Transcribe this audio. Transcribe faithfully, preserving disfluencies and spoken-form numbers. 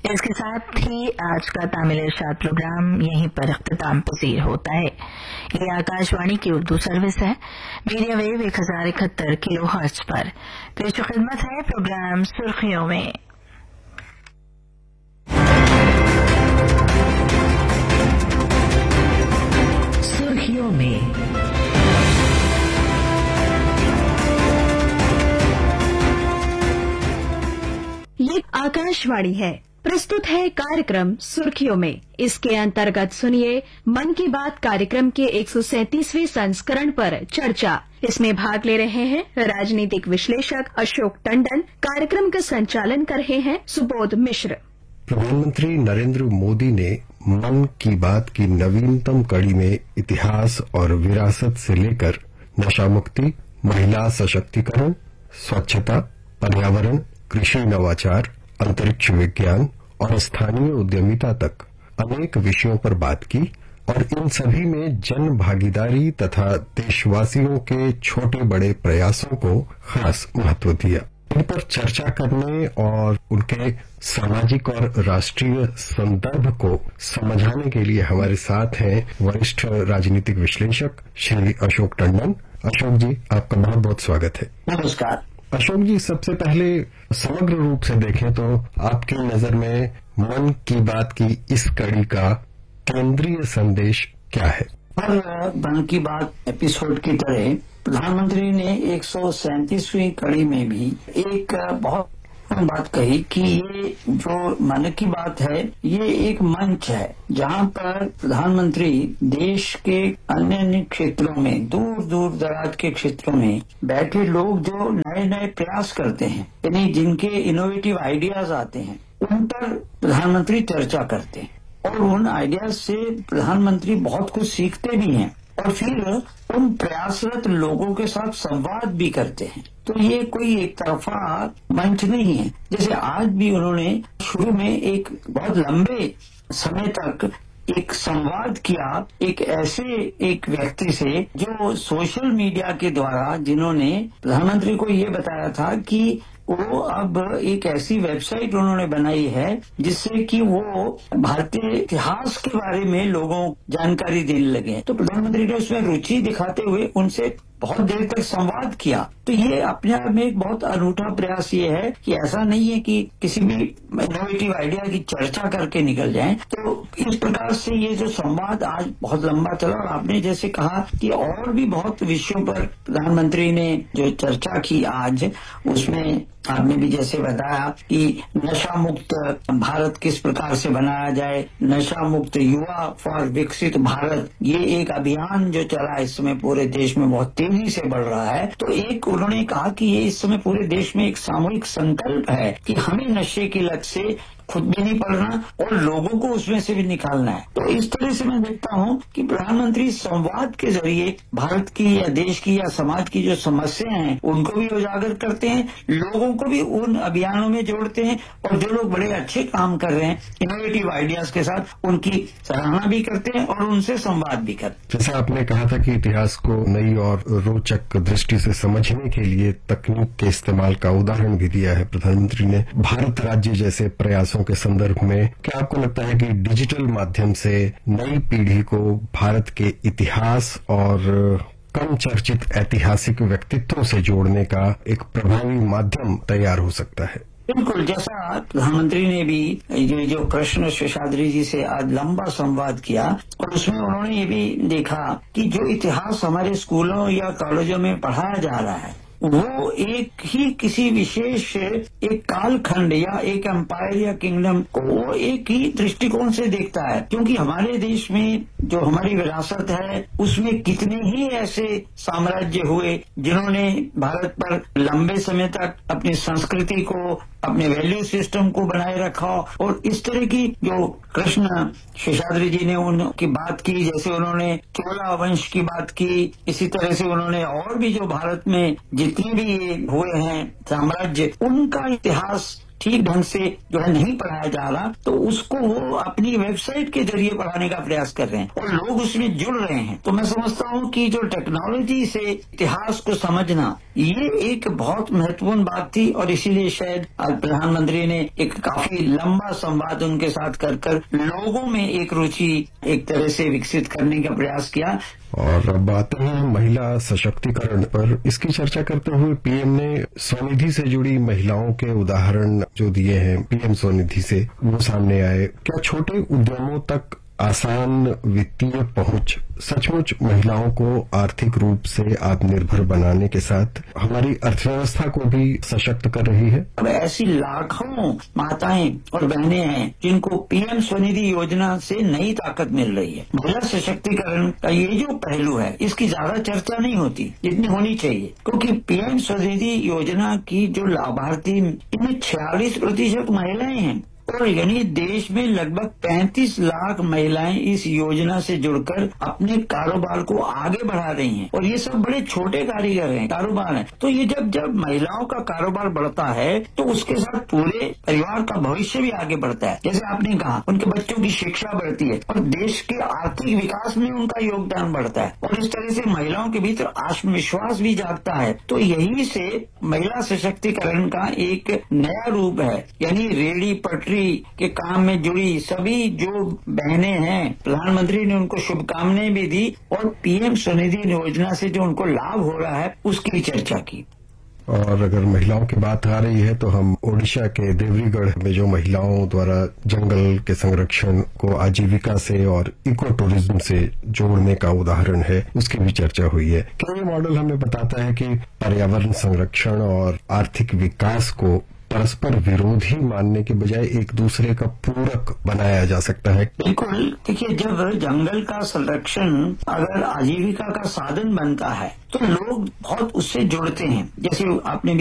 इसके साथ ही आज का तामिल इरशाद प्रोग्राम यहीं पर इख्तिताम पसीर होता है। ये आकाशवाणी की उर्दू सर्विस है। मीडिया वेव एक हजार इकहत्तर किलो हर्ट्ज पर पेश खिदमत है प्रोग्राम सुर्खियों में। सुर्खियों में ये आकाशवाणी है। प्रस्तुत है कार्यक्रम सुर्खियों में। इसके अंतर्गत सुनिए मन की बात कार्यक्रम के एक सौ सैंतीसवें संस्करण पर चर्चा। इसमें भाग ले रहे हैं राजनीतिक विश्लेषक अशोक टंडन। कार्यक्रम का संचालन कर रहे हैं सुबोध मिश्र। प्रधानमंत्री नरेंद्र मोदी ने मन की बात की नवीनतम कड़ी में इतिहास और विरासत से लेकर नशा मुक्ति, महिला सशक्तिकरण, स्वच्छता, पर्यावरण, कृषि नवाचार, अंतरिक्ष विज्ञान और स्थानीय उद्यमिता तक अनेक विषयों पर बात की और इन सभी में जन भागीदारी तथा देशवासियों के छोटे बड़े प्रयासों को खास महत्व दिया। इन पर चर्चा करने और उनके सामाजिक और राष्ट्रीय संदर्भ को समझाने के लिए हमारे साथ हैं वरिष्ठ राजनीतिक विश्लेषक श्री अशोक टंडन। अशोक जी, आपका बहुत बहुत स्वागत है। नमस्कार। अशोक जी, सबसे पहले समग्र रूप से देखें तो आपकी नजर में मन की बात की इस कड़ी का केंद्रीय संदेश क्या है? हर मन की बात एपिसोड की तरह प्रधानमंत्री ने एक सौ सैंतीसवीं कड़ी में भी एक बहुत बात कही कि ये जो मन की बात है ये एक मंच है जहाँ पर प्रधानमंत्री देश के अन्य अन्य क्षेत्रों में, दूर दूर दराज के क्षेत्रों में बैठे लोग जो नए नए प्रयास करते हैं, यानी जिनके इनोवेटिव आइडियाज आते हैं, उन पर प्रधानमंत्री चर्चा करते हैं और उन आइडियाज से प्रधानमंत्री बहुत कुछ सीखते भी हैं और फिर उन प्रयासरत लोगों के साथ संवाद भी करते हैं। तो ये कोई एक तरफा मंच नहीं है। जैसे आज भी उन्होंने शुरू में एक बहुत लंबे समय तक एक संवाद किया एक ऐसे एक व्यक्ति से जो सोशल मीडिया के द्वारा, जिन्होंने प्रधानमंत्री को ये बताया था कि वो अब एक ऐसी वेबसाइट उन्होंने बनाई है जिससे कि वो भारतीय इतिहास के बारे में लोगों को जानकारी देने लगे। तो प्रधानमंत्री ने उसमें रुचि दिखाते हुए उनसे बहुत देर तक संवाद किया। तो ये अपने आप में एक बहुत अनूठा प्रयास ये है कि ऐसा नहीं है कि किसी भी इनोवेटिव आइडिया की चर्चा करके निकल जाएं। तो इस प्रकार से ये जो संवाद आज बहुत लंबा चला और आपने जैसे कहा कि और भी बहुत विषयों पर प्रधानमंत्री ने जो चर्चा की आज, उसमें आपने भी जैसे बताया कि नशा मुक्त भारत किस प्रकार से बनाया जाए, नशा मुक्त युवा फॉर विकसित भारत, ये एक अभियान जो चला इस समय पूरे देश में बहुत तेजी से बढ़ रहा है। तो एक उन्होंने कहा कि ये इस समय पूरे देश में एक सामूहिक संकल्प है कि हमें नशे की लत से खुद भी नहीं पड़ना और लोगों को उसमें से भी निकालना है। तो इस तरह से मैं देखता हूँ कि प्रधानमंत्री संवाद के जरिए भारत की या देश की या समाज की जो समस्याएं हैं उनको भी उजागर करते हैं, लोगों को भी उन अभियानों में जोड़ते हैं और जो लोग बड़े अच्छे काम कर रहे हैं इनोवेटिव आइडियाज के साथ उनकी सराहना भी करते हैं और उनसे संवाद भी करते हैं। जैसे आपने कहा था कि इतिहास को नई और रोचक दृष्टि से समझने के लिए तकनीक के इस्तेमाल का उदाहरण भी दिया है प्रधानमंत्री ने भारत राज्य जैसे प्रयासों के संदर्भ में। क्या आपको लगता है कि डिजिटल माध्यम से नई पीढ़ी को भारत के इतिहास और कम चर्चित ऐतिहासिक व्यक्तित्वों से जोड़ने का एक प्रभावी माध्यम तैयार हो सकता है? बिल्कुल, जैसा प्रधानमंत्री ने भी ये जो कृष्ण शेषाद्री जी से आज लंबा संवाद किया और उसमें उन्होंने ये भी देखा कि जो इतिहास हमारे स्कूलों या कॉलेजों में पढ़ाया जा रहा है वो एक ही किसी विशेष एक कालखंड या एक एम्पायर या किंगडम को वो एक ही दृष्टिकोण से देखता है, क्योंकि हमारे देश में जो हमारी विरासत है उसमें कितने ही ऐसे साम्राज्य हुए जिन्होंने भारत पर लंबे समय तक अपनी संस्कृति को, अपने वैल्यू सिस्टम को बनाए रखा। और इस तरह की जो कृष्ण शेषाद्री जी ने उनकी बात की, जैसे उन्होंने चोला वंश की बात की, इसी तरह से उन्होंने और भी जो भारत में जितने भी ये हुए हैं साम्राज्य, उनका इतिहास ठीक ढंग से जो है नहीं पढ़ाया जा रहा, तो उसको वो अपनी वेबसाइट के जरिए पढ़ाने का प्रयास कर रहे हैं और लोग उसमें जुड़ रहे हैं। तो मैं समझता हूँ कि जो टेक्नोलॉजी से इतिहास को समझना, ये एक बहुत महत्वपूर्ण बात थी और इसीलिए शायद आज प्रधानमंत्री ने एक काफी लंबा संवाद उनके साथ कर कर लोगों में एक रुचि एक तरह से विकसित करने का प्रयास किया। और अब आते हैं महिला सशक्तिकरण पर। इसकी चर्चा करते हुए पीएम ने स्वनिधि से जुड़ी महिलाओं के उदाहरण जो दिए हैं पीएम स्वनिधि से, वो सामने आए। क्या छोटे उद्यमों तक आसान वित्तीय पहुंच सचमुच महिलाओं को आर्थिक रूप से आत्मनिर्भर बनाने के साथ हमारी अर्थव्यवस्था को भी सशक्त कर रही है? अब ऐसी लाखों माताएं और बहनें हैं जिनको पीएम स्वनिधि योजना से नई ताकत मिल रही है। महिला सशक्तिकरण का ये जो पहलू है, इसकी ज्यादा चर्चा नहीं होती जितनी होनी चाहिए, क्योंकि पीएम स्वनिधि योजना की जो लाभार्थी, इनमें छियालीस प्रतिशत महिलाएं हैं और यानी देश में लगभग पैंतीस लाख महिलाएं इस योजना से जुड़कर अपने कारोबार को आगे बढ़ा रही हैं और ये सब बड़े छोटे कारीगर हैं, कारोबार हैं। तो ये जब जब महिलाओं का कारोबार बढ़ता है तो उसके साथ पूरे परिवार का भविष्य भी आगे बढ़ता है। जैसे आपने कहा, उनके बच्चों की शिक्षा बढ़ती है और देश के आर्थिक विकास में उनका योगदान बढ़ता है और इस तरह से महिलाओं के भीतर आत्मविश्वास भी जागता है। तो यही से महिला सशक्तिकरण का एक नया रूप है, यानी रेडी पटरी के काम में जुड़ी सभी जो बहनें हैं, प्रधानमंत्री ने उनको शुभकामनाएं भी दी और पीएम स्वनिधि योजना से जो उनको लाभ हो रहा है उसकी चर्चा की। और अगर महिलाओं की बात आ रही है तो हम ओडिशा के देवरीगढ़ में जो महिलाओं द्वारा जंगल के संरक्षण को आजीविका से और इको टूरिज्म से जोड़ने का उदाहरण है, उसकी भी चर्चा हुई है। क्या ये मॉडल हमें बताता है कि पर्यावरण संरक्षण और आर्थिक विकास को परस्पर विरोधी मानने के बजाय एक दूसरे का पूरक बनाया जा सकता है? बिल्कुल। देखिए, जब जंगल का संरक्षण अगर आजीविका का साधन बनता है तो लोग बहुत उससे जुड़ते हैं। जैसे आपने